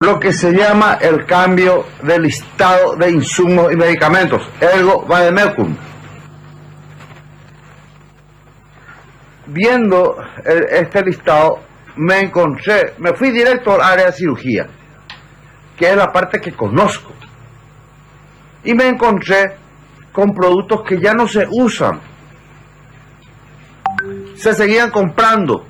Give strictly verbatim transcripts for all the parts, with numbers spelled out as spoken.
lo que se llama el cambio de listado de insumos y medicamentos, ergo vademecum. Viendo el, este listado, me encontré, me fui directo al área de cirugía, que es la parte que conozco, y me encontré con productos que ya no se usan, se seguían comprando,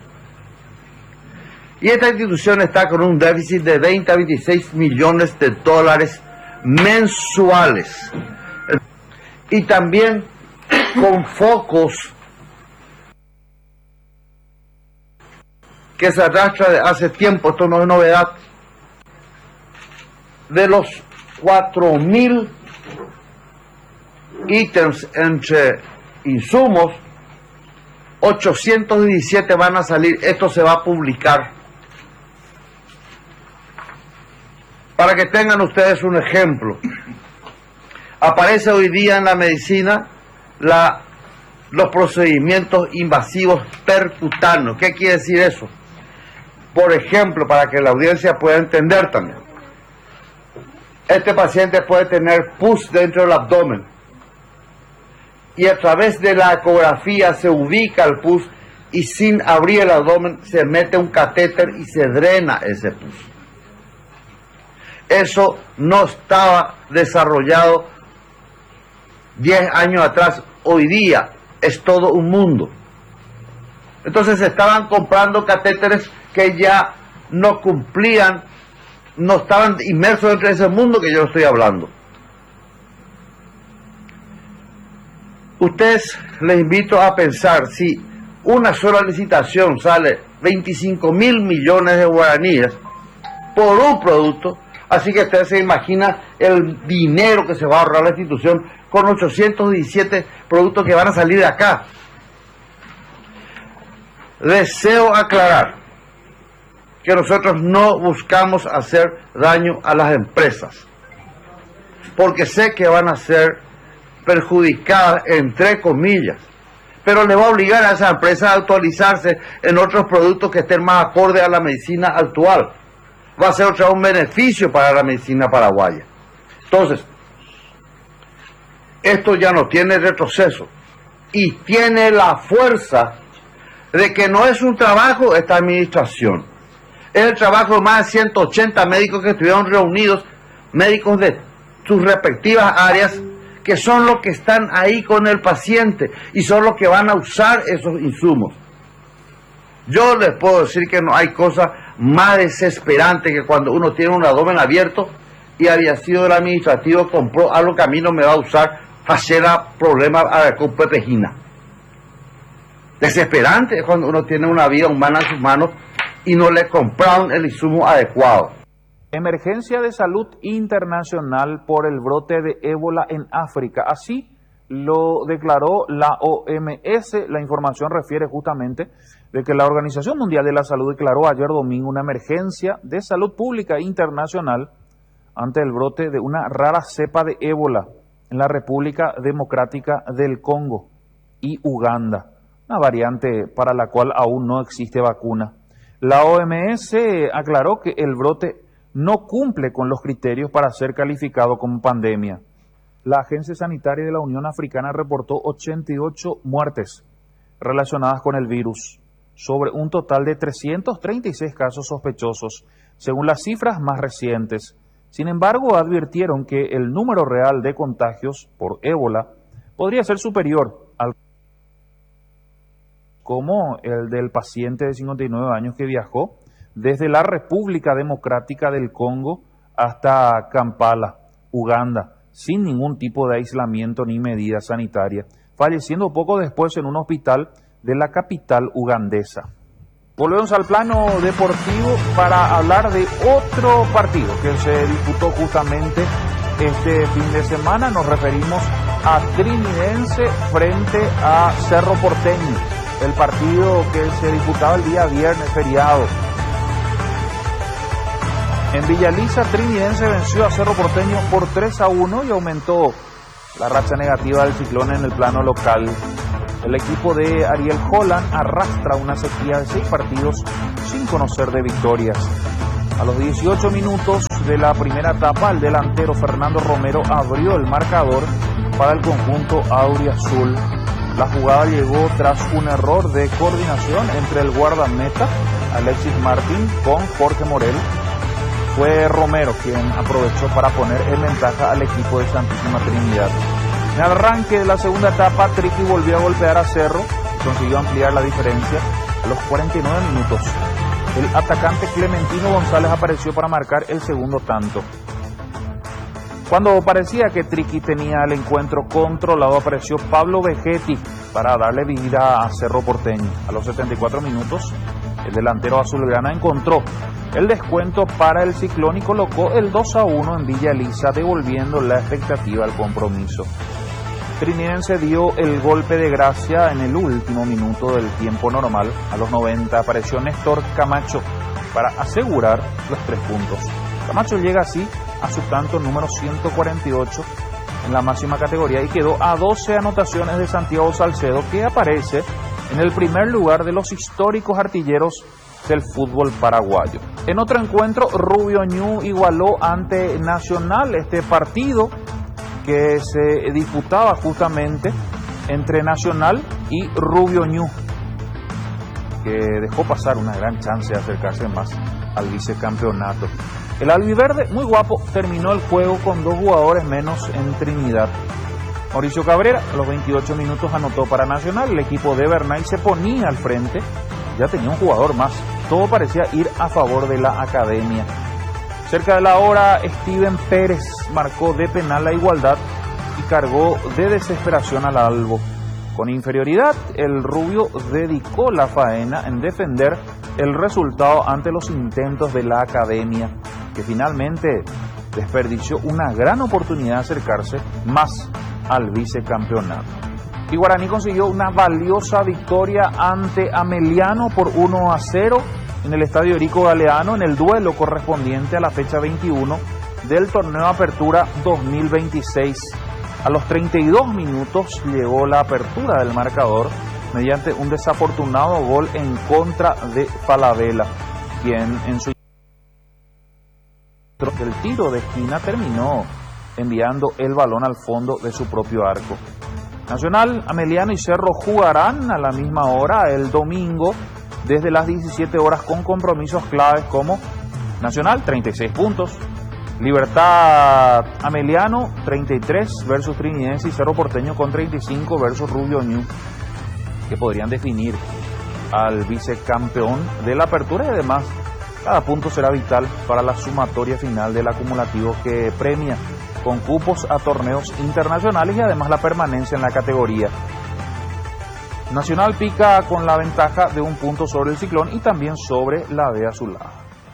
y esta institución está con un déficit de veinte a veintiséis millones de dólares mensuales, y también con focos que se arrastra de hace tiempo, esto no es novedad. De los cuatro mil ítems entre insumos, ochocientos diecisiete van a salir, esto se va a publicar. Para que tengan ustedes un ejemplo, aparece hoy día en la medicina la, los procedimientos invasivos percutáneos. ¿Qué quiere decir eso? Por ejemplo, para que la audiencia pueda entender también, este paciente puede tener pus dentro del abdomen y a través de la ecografía se ubica el pus y sin abrir el abdomen se mete un catéter y se drena ese pus. Eso no estaba desarrollado diez años atrás, hoy día es todo un mundo. Entonces se estaban comprando catéteres que ya no cumplían, no estaban inmersos dentro de ese mundo que yo estoy hablando. Ustedes, les invito a pensar, si una sola licitación sale veinticinco mil millones de guaraníes por un producto, así que ustedes se imaginan el dinero que se va a ahorrar la institución con ochocientos diecisiete productos que van a salir de acá. Deseo aclarar que nosotros no buscamos hacer daño a las empresas, porque sé que van a ser perjudicadas, entre comillas, pero le va a obligar a esas empresas a actualizarse en otros productos que estén más acorde a la medicina actual. Va a ser otra un beneficio para la medicina paraguaya. Entonces, esto ya no tiene retroceso y tiene la fuerza de que no es un trabajo esta administración, es el trabajo de más de ciento ochenta médicos que estuvieron reunidos, médicos de sus respectivas áreas, que son los que están ahí con el paciente y son los que van a usar esos insumos. Yo les puedo decir que no hay cosa más desesperante que cuando uno tiene un abdomen abierto y había sido el administrativo, compró algo que a mí no me va a usar, hacer problemas a con pepejina. Desesperante es cuando uno tiene una vida humana en sus manos y no le compraron el insumo adecuado. Emergencia de salud internacional por el brote de ébola en África. Así lo declaró la O M S. La información refiere justamente de que la Organización Mundial de la Salud declaró ayer domingo una emergencia de salud pública internacional ante el brote de una rara cepa de ébola en la República Democrática del Congo y Uganda, una variante para la cual aún no existe vacuna. La O M S aclaró que el brote no cumple con los criterios para ser calificado como pandemia. La Agencia Sanitaria de la Unión Africana reportó ochenta y ocho muertes relacionadas con el virus, sobre un total de trescientos treinta y seis casos sospechosos, según las cifras más recientes. Sin embargo, advirtieron que el número real de contagios por ébola podría ser superior al como el del paciente de cincuenta y nueve años que viajó desde la República Democrática del Congo hasta Kampala, Uganda, sin ningún tipo de aislamiento ni medida sanitaria, falleciendo poco después en un hospital de la capital ugandesa. Volvemos al plano deportivo para hablar de otro partido que se disputó justamente este fin de semana. Nos referimos a Trinidense frente a Cerro Porteño, el partido que se disputaba el día viernes feriado. En Villaliza, Trinidense venció a Cerro Porteño por tres a uno y aumentó la racha negativa del Ciclón en el plano local. El equipo de Ariel Holland arrastra una sequía de seis partidos sin conocer de victorias. A los dieciocho minutos de la primera etapa, el delantero Fernando Romero abrió el marcador para el conjunto auriazul. La jugada llegó tras un error de coordinación entre el guardameta Alexis Martín con Jorge Morel. Fue Romero quien aprovechó para poner en ventaja al equipo de Santísima Trinidad. En el arranque de la segunda etapa, Triqui volvió a golpear a Cerro y consiguió ampliar la diferencia a los cuarenta y nueve minutos. El atacante Clementino González apareció para marcar el segundo tanto. Cuando parecía que Triqui tenía el encuentro controlado, apareció Pablo Vegetti para darle vida a Cerro Porteño. A los setenta y cuatro minutos, el delantero azulgrana encontró el descuento para el Ciclón y colocó el dos a uno en Villa Elisa, devolviendo la expectativa al compromiso. Trinidense dio el golpe de gracia en el último minuto del tiempo normal. A los noventa apareció Néstor Camacho para asegurar los tres puntos. Camacho llega así a su tanto número ciento cuarenta y ocho en la máxima categoría y quedó a doce anotaciones de Santiago Salcedo, que aparece en el primer lugar de los históricos artilleros del fútbol paraguayo. En otro encuentro, Rubio Ñu igualó ante Nacional, este partido que se disputaba justamente entre Nacional y Rubio Ñu, que dejó pasar una gran chance de acercarse más al vicecampeonato. El albiverde, muy guapo, terminó el juego con dos jugadores menos en Trinidad. Mauricio Cabrera, a los veintiocho minutos, anotó para Nacional. El equipo de Bernay se ponía al frente, ya tenía un jugador más. Todo parecía ir a favor de la academia. Cerca de la hora, Steven Pérez marcó de penal la igualdad y cargó de desesperación al Albo. Con inferioridad, el rubio dedicó la faena en defender el resultado ante los intentos de la academia, que finalmente desperdició una gran oportunidad de acercarse más al vicecampeonato. Y Guaraní consiguió una valiosa victoria ante Ameliano por uno a cero en el Estadio Erico Galeano en el duelo correspondiente a la fecha veintiuno del torneo Apertura dos mil veintiséis. A los treinta y dos minutos llegó la apertura del marcador mediante un desafortunado gol en contra de Falabella, quien en su del tiro de esquina terminó enviando el balón al fondo de su propio arco. Nacional, Ameliano y Cerro jugarán a la misma hora el domingo desde las diecisiete horas con compromisos claves como Nacional, treinta y seis puntos, Libertad Ameliano, treinta y tres versus Trinidense, y Cerro Porteño con treinta y cinco versus Rubio Ñu, que podrían definir al vicecampeón de la apertura, y además cada punto será vital para la sumatoria final del acumulativo que premia con cupos a torneos internacionales y además la permanencia en la categoría. Nacional pica con la ventaja de un punto sobre el Ciclón y también sobre la B azulada.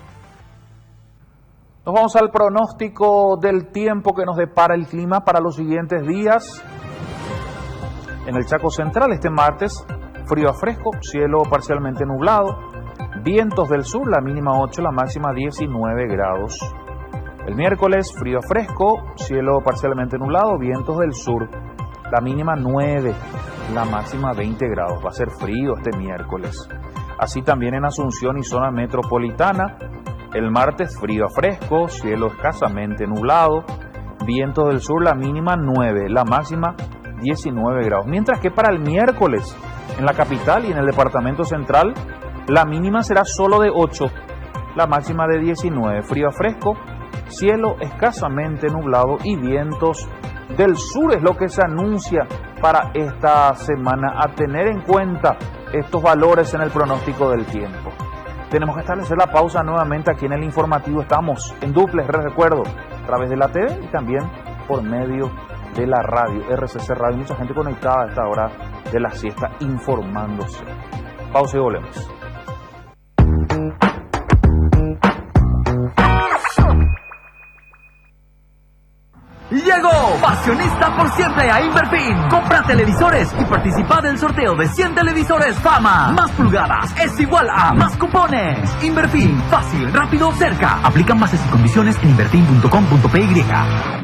Nos vamos al pronóstico del tiempo que nos depara el clima para los siguientes días. En el Chaco Central este martes, frío a fresco, cielo parcialmente nublado, vientos del sur, la mínima ocho, la máxima diecinueve grados. El miércoles, frío a fresco, cielo parcialmente nublado, vientos del sur, la mínima nueve, la máxima veinte grados. Va a ser frío este miércoles. Así también en Asunción y zona metropolitana. El martes, frío a fresco, cielo escasamente nublado, viento del sur, la mínima nueve, la máxima diecinueve grados. Mientras que para el miércoles, en la capital y en el departamento central, la mínima será solo de ocho, la máxima de diecinueve. Frío a fresco, cielo escasamente nublado y vientos del sur es lo que se anuncia para esta semana. A tener en cuenta estos valores en el pronóstico del tiempo. Tenemos que establecer la pausa nuevamente aquí en el informativo. Estamos en duplex, les recuerdo, a través de la T V y también por medio de la radio, R C C Radio. Mucha gente conectada a esta hora de la siesta informándose. Pausa y volvemos. Llegó Pasionista por siempre a Inverfin. Compra televisores y participa del sorteo de cien televisores Fama. Más pulgadas es igual a más cupones. Inverfin, fácil, rápido, cerca. Aplican bases y condiciones en inverfin punto com punto p y.